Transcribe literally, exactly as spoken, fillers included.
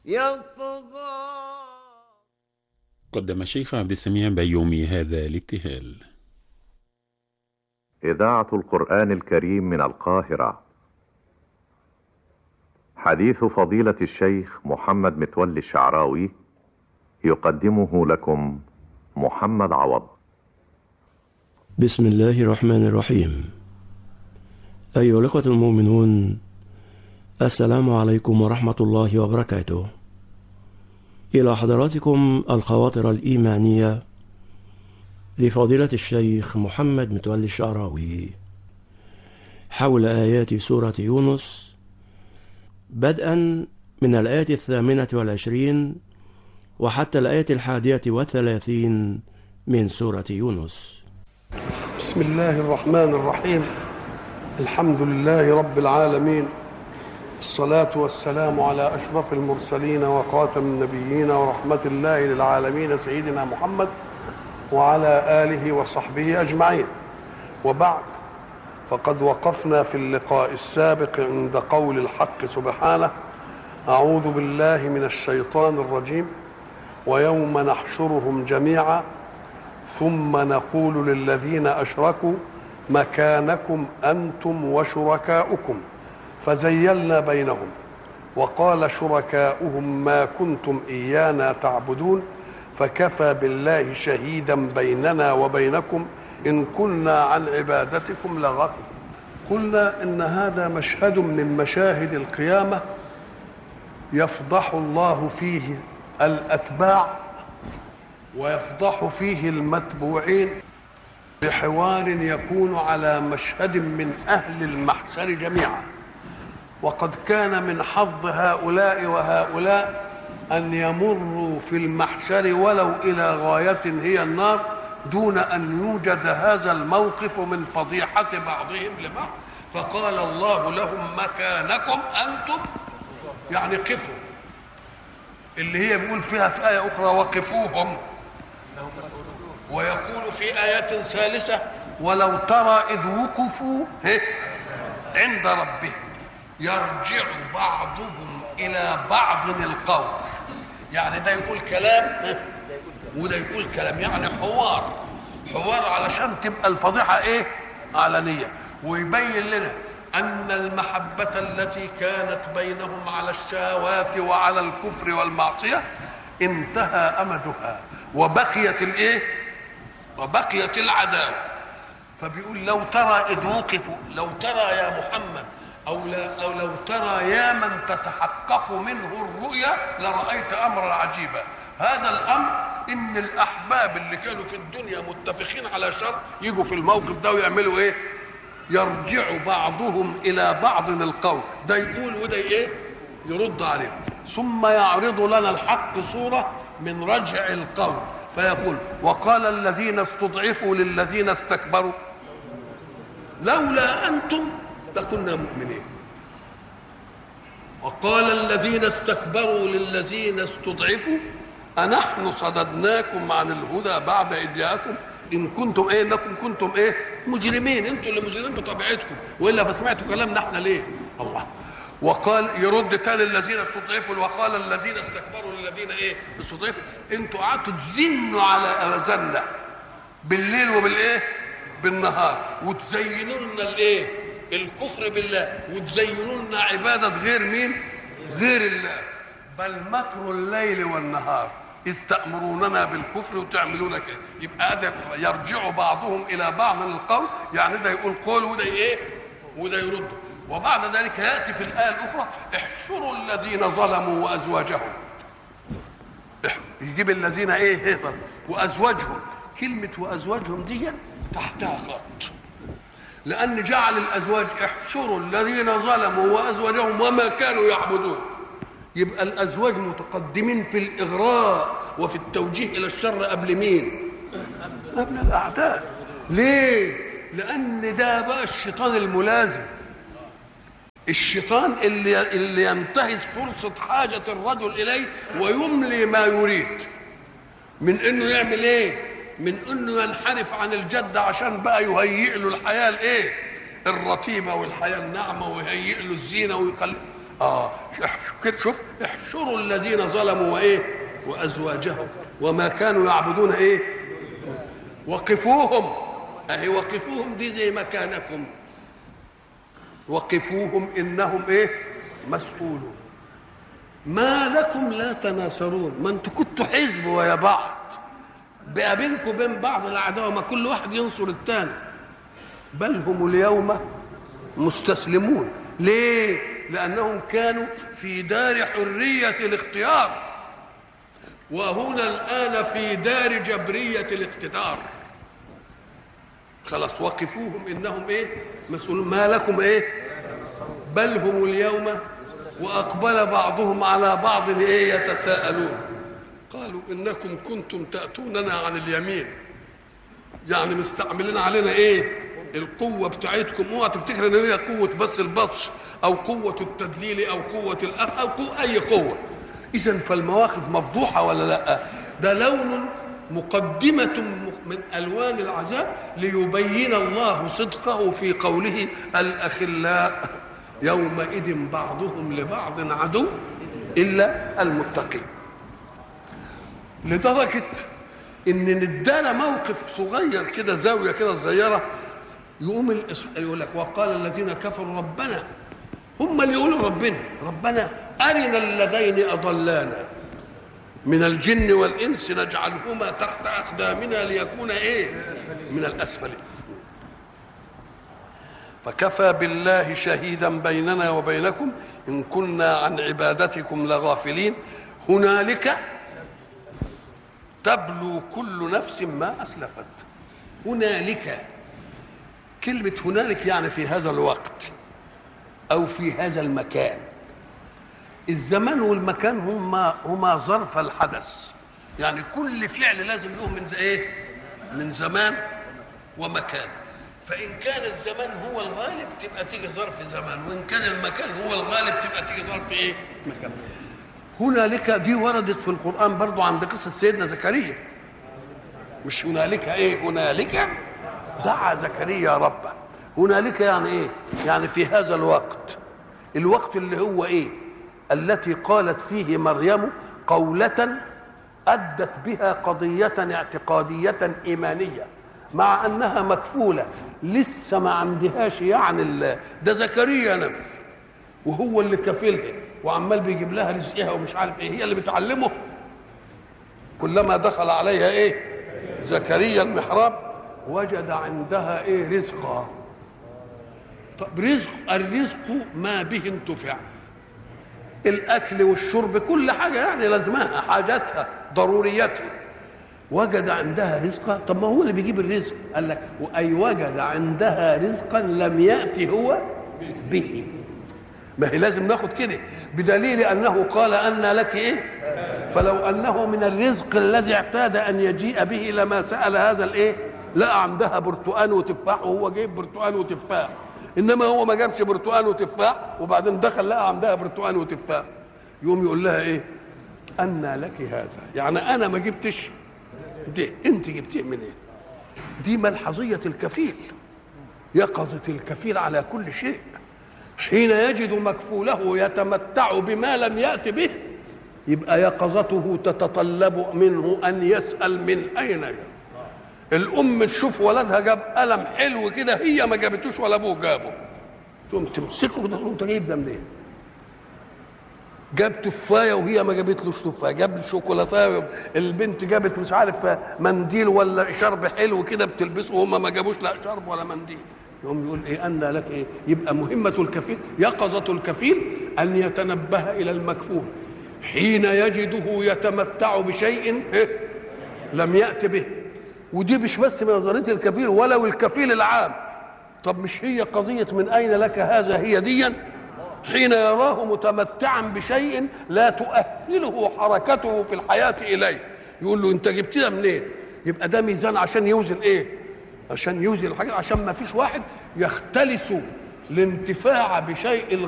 يطغى. قدم الشيخ عبد السميع بيومي هذا الابتهال. إذاعة القرآن الكريم من القاهرة. حديث فضيلة الشيخ محمد متولي الشعراوي يقدمه لكم محمد عوض. بسم الله الرحمن الرحيم. أيها الأخوة المؤمنون، السلام عليكم ورحمة الله وبركاته. إلى حضراتكم الخواطر الإيمانية لفضيلة الشيخ محمد متولي الشعراوي حول آيات سورة يونس، بدءا من الآية الثامنة والعشرين وحتى الآية الحادية والثلاثين من سورة يونس. بسم الله الرحمن الرحيم. الحمد لله رب العالمين، الصلاة والسلام على أشرف المرسلين وخاتم النبيين ورحمة الله للعالمين سيدنا محمد وعلى آله وصحبه أجمعين. وبعد، فقد وقفنا في اللقاء السابق عند قول الحق سبحانه: أعوذ بالله من الشيطان الرجيم، ويوم نحشرهم جميعا ثم نقول للذين أشركوا مكانكم أنتم وشركاؤكم فزيلنا بينهم وقال شركاؤهم ما كنتم إيانا تعبدون فكفى بالله شهيدا بيننا وبينكم إن كنا عن عبادتكم لغافلين. قلنا إن هذا مشهد من مشاهد القيامة يفضح الله فيه الأتباع ويفضح فيه المتبوعين بحوار يكون على مشهد من أهل المحشر جميعا. وقد كان من حظ هؤلاء وهؤلاء أن يمروا في المحشر ولو إلى غاية هي النار دون أن يوجد هذا الموقف من فضيحة بعضهم لبعض، فقال الله لهم مكانكم أنتم، يعني قفوا، اللي هي بيقول فيها في آية أخرى وقفوهم، ويقول في آيات ثالثة ولو ترى إذ وقفوا عند ربهم يرجع بعضهم إلى بعض القول، يعني ده يقول كلام وده يقول كلام، يعني حوار حوار علشان تبقى الفضيحة إيه؟ علنية، ويبين لنا أن المحبة التي كانت بينهم على الشهوات وعلى الكفر والمعصية انتهى أمدها وبقيت الإيه؟ وبقيت العداوة. فبيقول لو ترى إذ وقفوا، لو ترى يا محمد أو, لا أو لو ترى يا من تتحقق منه الرؤيا لرأيت أمرا عجيبا. هذا الأمر إن الأحباب اللي كانوا في الدنيا متفقين على شر يجوا في الموقف ده ويعملوا إيه؟ يرجع بعضهم إلى بعض القول، ده يقول وده إيه؟ يرد عليه. ثم يعرض لنا الحق صورة من رجع القول فيقول وقال الذين استضعفوا للذين استكبروا لولا أنتم لكنا مؤمنين، وقال الذين استكبروا للذين استضعفوا أنحن صددناكم عن الهدى بعد إذ جاءكم إن كنتم إيه إنكم كنتم إيه مجرمين، أنتم اللي مجرمين بطبيعتكم، وإلا فسمعتوا كلامنا إحنا ليه؟ الله. وقال يرد تاني الذين استضعفوا وقال الذين استكبروا للذين ايه استضعفوا انتوا قعدتوا تزنوا على اذاننا بالليل وبالايه بالنهار وتزينوا لنا الايه الكفر بالله وتزينوا لنا عباده غير مين غير الله، بل مكر الليل والنهار إذ تأمروننا بالكفر وتعملون كده. يبقى هذا يرجع بعضهم الى بعض القول، يعني ده يقول قول وده ايه وده يرد. وبعد ذلك يأتي في الآية الأخرى احشروا الذين ظلموا وأزواجهم، يجيب الذين إيه وأزواجهم. كلمة وأزواجهم دي تحتها خط، لأن جعل الأزواج احشروا الذين ظلموا وأزواجهم وما كانوا يعبدون، يبقى الأزواج متقدمين في الإغراء وفي التوجيه إلى الشر قبل مين؟ قبل الأعداء. ليه؟ لأن ده بقى الشيطان الملازم، الشيطان اللي اللي ينتهز فرصة حاجة الرجل إليه ويملي ما يريد من إنه يعمل إيه؟ من إنه ينحرف عن الجد عشان بقى يهيئ له الحياة الإيه؟ الرتيبة والحياة الناعمة، ويهيئ له الزينة ويخلي اه كده شوف، احشروا الذين ظلموا وايه وازواجهم وما كانوا يعبدون ايه وقفوهم. اهي وقفوهم دي زي مكانكم، وقفوهم انهم ايه مسؤولون. ما لكم لا تناصرون، ما انتوا كنتوا حزب ويا بعض، بقى بينكم وبين بعض العداوه، ما كل واحد ينصر الثاني. بل هم اليوم مستسلمون. ليه؟ لانهم كانوا في دار حريه الاختيار، وهنا الان في دار جبريه الاقتدار. خلاص وقفوهم انهم ايه مسؤولون. ما لكم ايه بل هم اليوم، واقبل بعضهم على بعض ايه يتساءلون. قالوا انكم كنتم تاتوننا عن اليمين، يعني مستعملين علينا ايه القوه بتاعتكم. اوعى تفتكر ان هي قوه بس البطش او قوه التدليل او قوه الأخ او قوة اي قوه. اذا فالمواقف مفضوحه ولا لا؟ ده لون مقدمة من ألوان العذاب ليبين الله صدقه في قوله الأخلاء يومئذ بعضهم لبعض عدو إلا المتقين. لدرجة إن ندانا موقف صغير كده، زاوية كده صغيرة، يقوم يقول لك وقال الذين كفروا ربنا، هم اللي يقولوا ربنا ربنا أرنا اللذين أضلانا من الجن والإنس نجعلهما تحت أقدامنا ليكونا إيه من الأسفلين. فكفى بالله شهيدا بيننا وبينكم إن كنا عن عبادتكم لغافلين هنالك تبلو كل نفس ما أسلفت. هنالك، كلمة هنالك يعني في هذا الوقت أو في هذا المكان. الزمان والمكان هما هما ظرف الحدث، يعني كل فعل لازم له من ايه من زمان ومكان. فإن كان الزمان هو الغالب تبقى تيجي ظرف زمان، وإن كان المكان هو الغالب تبقى تيجي ظرف ايه مكان. هنالك دي وردت في القرآن برضو عند قصة سيدنا زكريا. مش هنالك ايه هنالك دعا زكريا ربه. هنالك يعني ايه يعني في هذا الوقت، الوقت اللي هو ايه التي قالت فيه مريم قولة أدت بها قضية اعتقادية إيمانية، مع أنها مكفولة لسه ما عندهاش يعني ده زكريا نفسه وهو اللي كفيلها وعمال بيجيب لها رزقها ومش عارف ايه، هي اللي بتعلمه. كلما دخل عليها ايه زكريا المحراب وجد عندها ايه رزقا. طب رزق، الرزق ما به انتفع، الاكل والشرب كل حاجه يعني لازمها، حاجاتها ضرورياتها. وجد عندها رزقا. طب ما هو اللي بيجيب الرزق. قال لك واي وجد عندها رزقا لم ياتي هو به. ما هي لازم ناخد كده، بدليل انه قال ان لك ايه. فلو انه من الرزق الذي اعتاد ان يجيء به لما سال هذا الايه، لقى عندها برتقان وتفاح وهو جايب برتقان وتفاح. انما هو ما جابش برتقان وتفاح وبعدين دخل لقى عندها برتقان وتفاح. يقوم يقول لها ايه ان لك هذا، يعني انا ما جبتش دي، انت جبتيه منين؟ إيه؟ دي ملحظيه الكفيل، يقظه الكفيل على كل شيء. حين يجد مكفوله يتمتع بما لم يأت به يبقى يقظته تتطلب منه ان يسأل من اين جاء. الام تشوف ولدها جاب قلم حلو كده هي ما جابتوش ولا ابوه جابه، تقوم تمسكه وتقول انت جايب ده منين؟ جاب تفايه وهي ما جابتلوش تفايه، جاب شوكولاته البنت جابت مش عارف منديل ولا شرب حلو كده بتلبسه وهم ما جابوش لا شرب ولا منديل. يقوم يقول ايه ان لك ايه. يبقى مهمه الكفيل، يقظه الكفيل ان يتنبه الى المكفول حين يجده يتمتع بشيء لم يأت به. ودي مش بس من نظريه الكفيل ولو الكفيل العام. طب مش هي قضيه من اين لك هذا هي ديا؟ حين يراه متمتعا بشيء لا تؤهله حركته في الحياه اليه يقول له انت جبتها منين؟ يبقى ده ميزان عشان يوزن ايه؟ عشان يوزن الحاجه، عشان ما فيش واحد يختلس الانتفاع بشيء